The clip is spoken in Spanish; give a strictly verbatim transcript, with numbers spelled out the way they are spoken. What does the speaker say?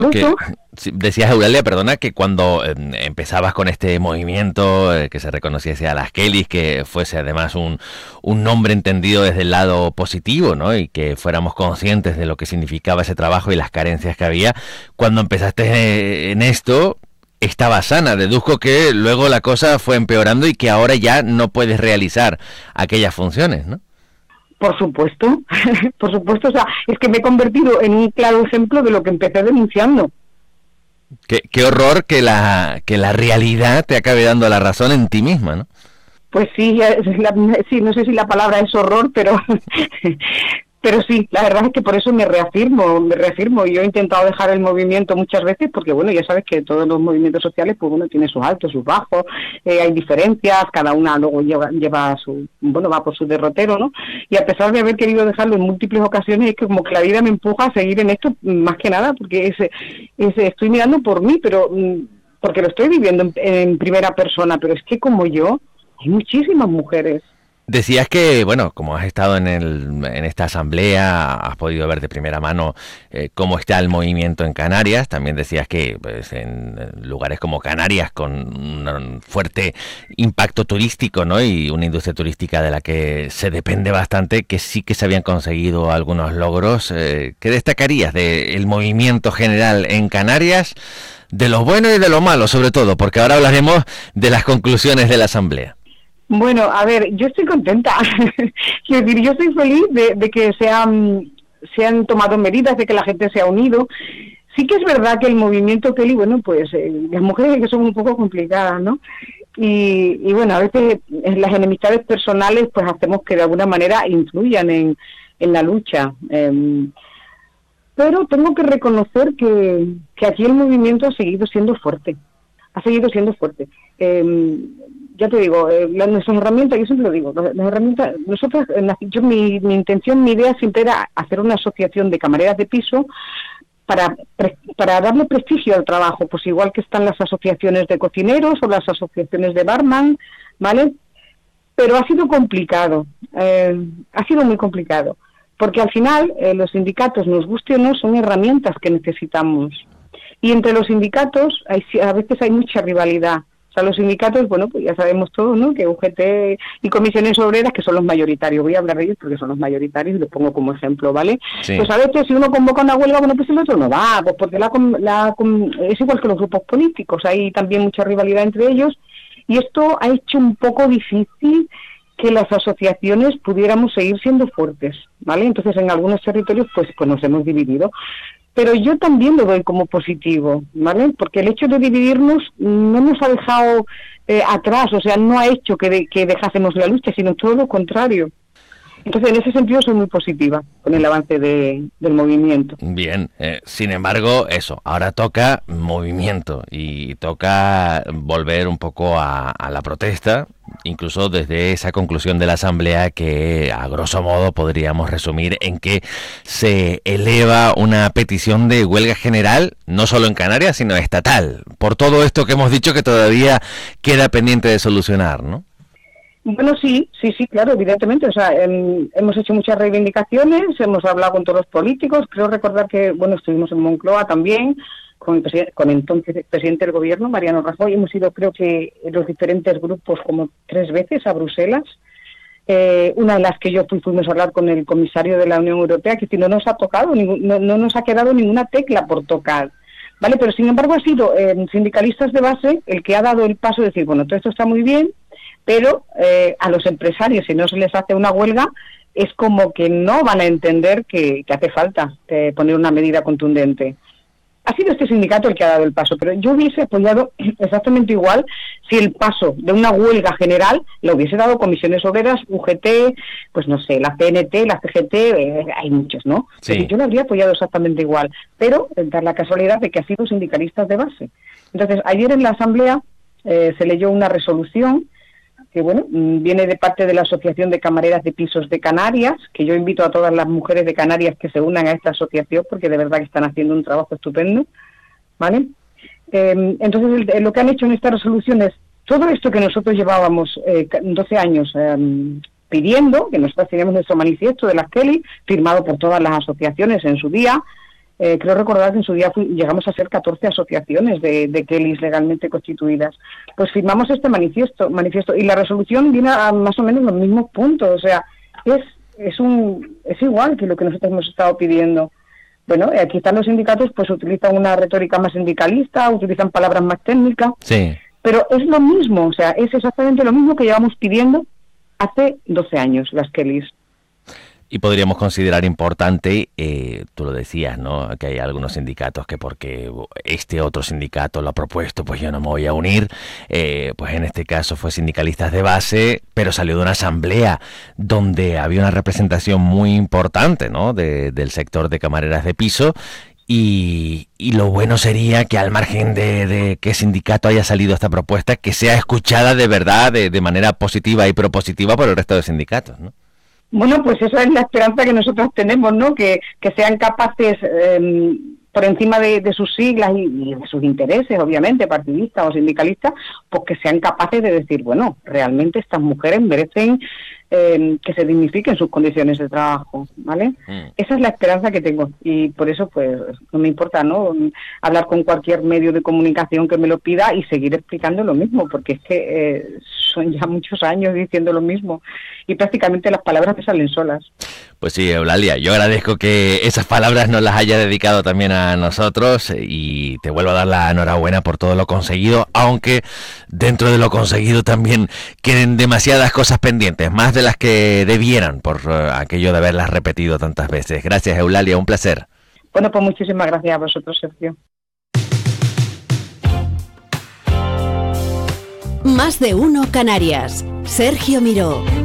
Que, decías, Eulalia, perdona, que cuando eh, empezabas con este movimiento, eh, que se reconociese a las Kellys, que fuese además un, un nombre entendido desde el lado positivo, ¿no? Y que fuéramos conscientes de lo que significaba ese trabajo y las carencias que había. Cuando empezaste en esto, estaba sana. Deduzco que luego la cosa fue empeorando y que ahora ya no puedes realizar aquellas funciones, ¿no? Por supuesto, por supuesto, o sea, es que me he convertido en un claro ejemplo de lo que empecé denunciando. Qué, qué horror que la que la realidad te acabe dando la razón en ti misma, ¿no? Pues sí, la, sí, no sé si la palabra es horror, pero pero sí, la verdad es que por eso me reafirmo, me reafirmo. Yo he intentado dejar el movimiento muchas veces porque, bueno, ya sabes que todos los movimientos sociales, pues bueno, tienen sus altos, sus bajos, eh, hay diferencias, cada una luego lleva, lleva su, bueno, va por su derrotero, ¿no? Y a pesar de haber querido dejarlo en múltiples ocasiones, es que como que la vida me empuja a seguir en esto, más que nada, porque es, es, estoy mirando por mí, pero porque lo estoy viviendo en, en primera persona, pero es que como yo, hay muchísimas mujeres. Decías que, bueno, como has estado en el en esta asamblea, has podido ver de primera mano eh, cómo está el movimiento en Canarias. También decías que pues, en lugares como Canarias, con un fuerte impacto turístico, ¿no? Y una industria turística de la que se depende bastante, que sí que se habían conseguido algunos logros. Eh, ¿Qué destacarías del movimiento general en Canarias? De lo bueno y de lo malo, sobre todo, porque ahora hablaremos de las conclusiones de la asamblea. Bueno, a ver, yo estoy contenta. Quiero decir, yo estoy feliz de, de que se han, se han tomado medidas, de que la gente se ha unido. Sí que es verdad que el movimiento Kelly, bueno, pues eh, las mujeres que son un poco complicadas, ¿no? Y, y bueno, a veces las enemistades personales pues hacemos que de alguna manera influyan en, en la lucha. Eh, pero tengo que reconocer que, que aquí el movimiento ha seguido siendo fuerte. Ha seguido siendo fuerte. Eh, ya te digo, eh, las, nuestras herramientas, yo siempre lo digo, las, las herramientas, nosotros, yo mi, mi intención, mi idea siempre era hacer una asociación de camareras de piso para, para darle prestigio al trabajo, pues igual que están las asociaciones de cocineros o las asociaciones de barman, ¿vale? Pero ha sido complicado, eh, ha sido muy complicado, porque al final eh, los sindicatos, nos guste o no, son herramientas que necesitamos. Y entre los sindicatos hay, a veces hay mucha rivalidad. O sea, los sindicatos, bueno, pues ya sabemos todos, ¿no? Que U G T y comisiones obreras, que son los mayoritarios. Voy a hablar de ellos porque son los mayoritarios y los pongo como ejemplo, ¿vale? Sí. Pues a veces si uno convoca una huelga, bueno, pues el otro no va, pues porque la, la, es igual que los grupos políticos. Hay también mucha rivalidad entre ellos y esto ha hecho un poco difícil que las asociaciones pudiéramos seguir siendo fuertes, ¿vale? Entonces en algunos territorios pues, pues nos hemos dividido. Pero yo también lo doy como positivo, ¿vale? Porque el hecho de dividirnos no nos ha dejado eh, atrás, o sea, no ha hecho que, de, que dejásemos la lucha, sino todo lo contrario. Entonces, en ese sentido, soy muy positiva con el avance de, del movimiento. Bien, eh, sin embargo, eso, ahora toca movimiento y toca volver un poco a, a la protesta, incluso desde esa conclusión de la asamblea que, a grosso modo, podríamos resumir en que se eleva una petición de huelga general, no solo en Canarias, sino estatal, por todo esto que hemos dicho que todavía queda pendiente de solucionar, ¿no? Bueno, sí, sí, sí, claro, evidentemente. O sea, eh, hemos hecho muchas reivindicaciones, hemos hablado con todos los políticos. Creo recordar que, bueno, estuvimos en Moncloa también, con el, presi- con el entonces presidente del gobierno, Mariano Rajoy. Hemos ido, creo que, en los diferentes grupos como tres veces a Bruselas. Eh, una de las que yo fui, fuimos a hablar con el comisario de la Unión Europea, que si no nos ha tocado, ningún, no, no nos ha quedado ninguna tecla por tocar. ¿Vale? Pero, sin embargo, ha sido eh, sindicalistas de base el que ha dado el paso de decir, bueno, todo esto está muy bien, pero eh, a los empresarios, si no se les hace una huelga, es como que no van a entender que, que hace falta eh, poner una medida contundente. Ha sido este sindicato el que ha dado el paso, pero yo hubiese apoyado exactamente igual si el paso de una huelga general lo hubiese dado comisiones obreras, U G T, pues no sé, la P N T, la C G T, eh, hay muchos, ¿no? Sí. Pues yo lo habría apoyado exactamente igual, pero da la casualidad de que ha sido sindicalistas de base. Entonces, ayer en la asamblea eh, se leyó una resolución que, bueno, viene de parte de la Asociación de Camareras de Pisos de Canarias, que yo invito a todas las mujeres de Canarias que se unan a esta asociación, porque de verdad que están haciendo un trabajo estupendo, ¿vale? Eh, entonces, el, lo que han hecho en esta resolución es todo esto que nosotros llevábamos eh, doce años eh, pidiendo, que nosotros teníamos nuestro manifiesto de las Kelly, firmado por todas las asociaciones en su día, Eh, creo recordar que en su día fui, llegamos a ser catorce asociaciones de, de Kellys legalmente constituidas. Pues firmamos este manifiesto, manifiesto y la resolución viene a más o menos los mismos puntos. O sea, es es un es igual que lo que nosotros hemos estado pidiendo. Bueno, aquí están los sindicatos, pues utilizan una retórica más sindicalista, utilizan palabras más técnicas, sí. Pero es lo mismo, o sea, es exactamente lo mismo que llevamos pidiendo hace doce años, las Kellys. Y podríamos considerar importante, eh, tú lo decías, ¿no?, que hay algunos sindicatos que porque este otro sindicato lo ha propuesto, pues yo no me voy a unir. Eh, pues en este caso fue Sindicalistas de Base, pero salió de una asamblea donde había una representación muy importante, ¿no?, de, del sector de camareras de piso. Y, y lo bueno sería que, al margen de, de qué sindicato haya salido esta propuesta, que sea escuchada de verdad, de, de manera positiva y propositiva por el resto de sindicatos, ¿no? Bueno, pues esa es la esperanza que nosotros tenemos, ¿no? Que, que sean capaces, eh, por encima de, de sus siglas y, y de sus intereses, obviamente, partidistas o sindicalistas, pues que sean capaces de decir, bueno, realmente estas mujeres merecen eh, que se dignifiquen sus condiciones de trabajo, ¿vale? Mm. Esa es la esperanza que tengo y por eso, pues, no me importa, ¿no?, hablar con cualquier medio de comunicación que me lo pida y seguir explicando lo mismo, porque es que eh, son ya muchos años diciendo lo mismo y prácticamente las palabras me salen solas. Pues sí, Eulalia, yo agradezco que esas palabras nos las haya dedicado también a nosotros y te vuelvo a dar la enhorabuena por todo lo conseguido, aunque dentro de lo conseguido también queden demasiadas cosas pendientes, más de las que debieran por uh, aquello de haberlas repetido tantas veces. Gracias, Eulalia, un placer. Bueno, pues muchísimas gracias a vosotros, Sergio. Más de uno Canarias. Sergio Miró.